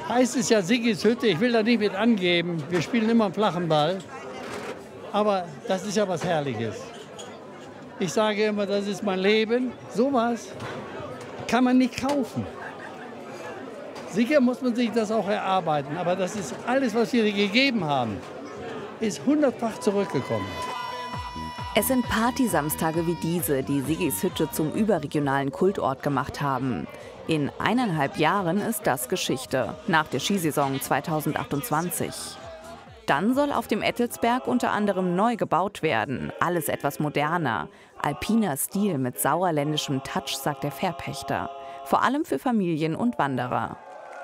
Heißt es ja Siggis Hütte, ich will da nicht mit angeben. Wir spielen immer einen flachen Ball. Aber das ist ja was Herrliches. Ich sage immer, das ist mein Leben. Sowas kann man nicht kaufen. Sicher muss man sich das auch erarbeiten. Aber das ist alles, was wir gegeben haben, ist 100-fach zurückgekommen. Es sind Partysamstage wie diese, die Siggis Hütte zum überregionalen Kultort gemacht haben. In 1,5 Jahren ist das Geschichte, nach der Skisaison 2028. Dann soll auf dem Ettelsberg unter anderem neu gebaut werden. Alles etwas moderner. Alpiner Stil mit sauerländischem Touch, sagt der Fährpächter. Vor allem für Familien und Wanderer.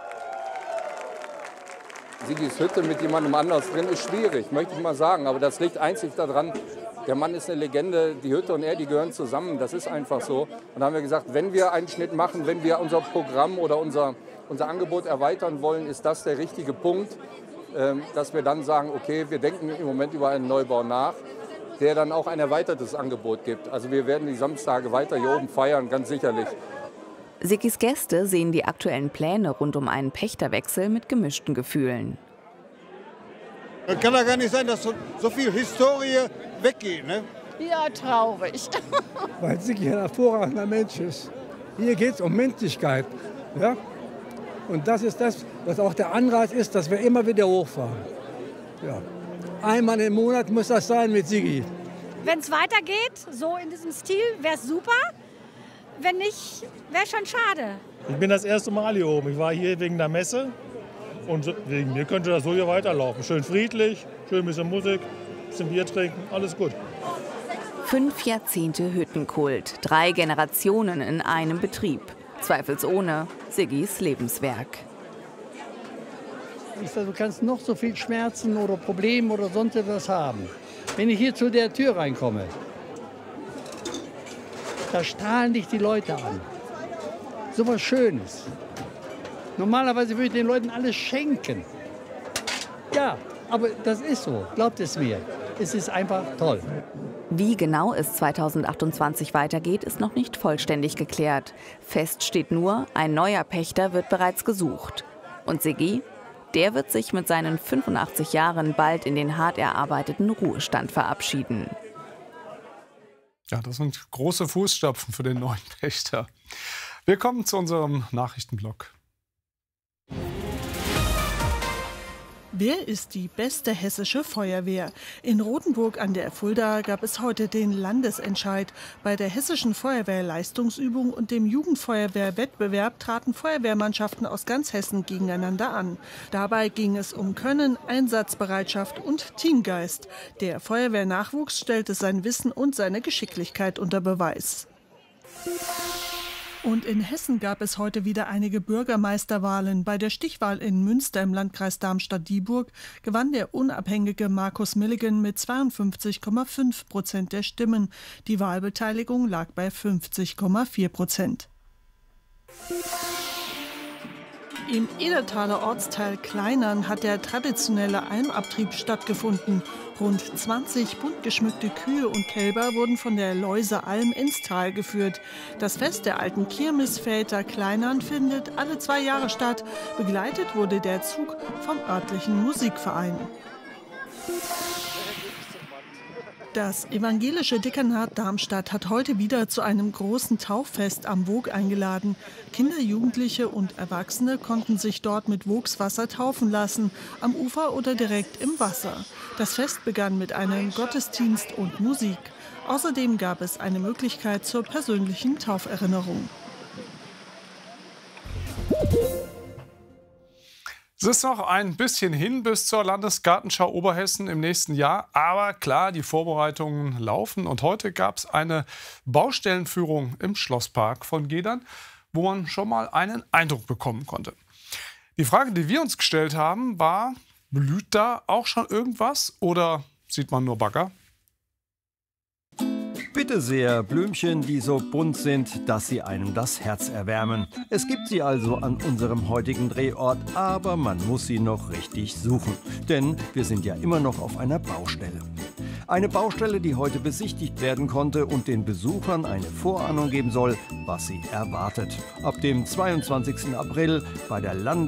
Siggis Hütte mit jemandem anders drin ist schwierig, möchte ich mal sagen. Aber das liegt einzig daran, der Mann ist eine Legende, die Hütte und er, die gehören zusammen. Das ist einfach so. Und da haben wir gesagt, wenn wir einen Schnitt machen, wenn wir unser Programm oder unser Angebot erweitern wollen, ist das der richtige Punkt, dass wir dann sagen, okay, wir denken im Moment über einen Neubau nach, der dann auch ein erweitertes Angebot gibt. Also wir werden die Samstage weiter hier oben feiern, ganz sicherlich. Siggis Gäste sehen die aktuellen Pläne rund um einen Pächterwechsel mit gemischten Gefühlen. Das kann ja gar nicht sein, dass so viel Historie weggeht, ne? Ja, traurig. Weil Siggi ein hervorragender Mensch ist. Hier geht es um Menschlichkeit. Ja? Und das ist das, was auch der Anreiz ist, dass wir immer wieder hochfahren. Ja. Einmal im Monat muss das sein mit Siggi. Wenn es weitergeht, so in diesem Stil, wäre es super. Wenn nicht, wäre schon schade. Ich bin das erste Mal hier oben. Ich war hier wegen der Messe. Und wegen mir könnte das so hier weiterlaufen. Schön friedlich, schön ein bisschen Musik, ein bisschen Bier trinken, alles gut. 5 Jahrzehnte Hüttenkult, 3 Generationen in einem Betrieb. Zweifelsohne Siggis Lebenswerk. Du kannst noch so viel Schmerzen oder Probleme oder sonst etwas haben. Wenn ich hier zu der Tür reinkomme, da strahlen dich die Leute an. So was Schönes. Normalerweise würde ich den Leuten alles schenken. Ja, aber das ist so. Glaubt es mir. Es ist einfach toll. Wie genau es 2028 weitergeht, ist noch nicht vollständig geklärt. Fest steht nur, ein neuer Pächter wird bereits gesucht. Und Siggi, der wird sich mit seinen 85 Jahren bald in den hart erarbeiteten Ruhestand verabschieden. Ja, das sind große Fußstapfen für den neuen Pächter. Wir kommen zu unserem Nachrichtenblock. Wer ist die beste hessische Feuerwehr? In Rothenburg an der Fulda gab es heute den Landesentscheid. Bei der hessischen Feuerwehrleistungsübung und dem Jugendfeuerwehrwettbewerb traten Feuerwehrmannschaften aus ganz Hessen gegeneinander an. Dabei ging es um Können, Einsatzbereitschaft und Teamgeist. Der Feuerwehrnachwuchs stellte sein Wissen und seine Geschicklichkeit unter Beweis. Und in Hessen gab es heute wieder einige Bürgermeisterwahlen. Bei der Stichwahl in Münster im Landkreis Darmstadt-Dieburg gewann der unabhängige Markus Milligan mit 52,5% der Stimmen. Die Wahlbeteiligung lag bei 50,4%. Im Edertaler Ortsteil Kleinern hat der traditionelle Almabtrieb stattgefunden. Rund 20 bunt geschmückte Kühe und Kälber wurden von der Leuse Alm ins Tal geführt. Das Fest der alten Kirmesväter Kleinern findet alle 2 Jahre statt. Begleitet wurde der Zug vom örtlichen Musikverein. Das evangelische Dekanat Darmstadt hat heute wieder zu einem großen Tauffest am Woog eingeladen. Kinder, Jugendliche und Erwachsene konnten sich dort mit Woogswasser taufen lassen, am Ufer oder direkt im Wasser. Das Fest begann mit einem Gottesdienst und Musik. Außerdem gab es eine Möglichkeit zur persönlichen Tauferinnerung. Es ist noch ein bisschen hin bis zur Landesgartenschau Oberhessen im nächsten Jahr. Aber klar, die Vorbereitungen laufen. Und heute gab es eine Baustellenführung im Schlosspark von Gedern, wo man schon mal einen Eindruck bekommen konnte. Die Frage, die wir uns gestellt haben, war, blüht da auch schon irgendwas oder sieht man nur Bagger? Bitte sehr, Blümchen, die so bunt sind, dass sie einem das Herz erwärmen. Es gibt sie also an unserem heutigen Drehort, aber man muss sie noch richtig suchen. Denn wir sind ja immer noch auf einer Baustelle. Eine Baustelle, die heute besichtigt werden konnte und den Besuchern eine Vorahnung geben soll, was sie erwartet. Ab dem 22. April bei der